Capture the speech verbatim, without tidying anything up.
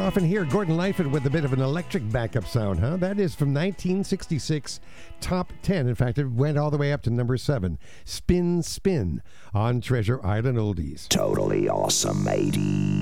often hear Gordon Lightfoot with a bit of an electric backup sound, huh? That is from nineteen sixty-six, top ten. In fact, it went all the way up to number seven. Spin, Spin on Treasure Island Oldies. Totally awesome, matey.